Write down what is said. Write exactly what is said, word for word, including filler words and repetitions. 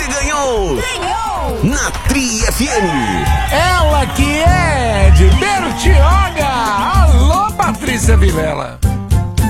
você ganhou! Ganhou! Na Tri F M! Ela que é de Bertioga! Alô, Patrícia Vilela!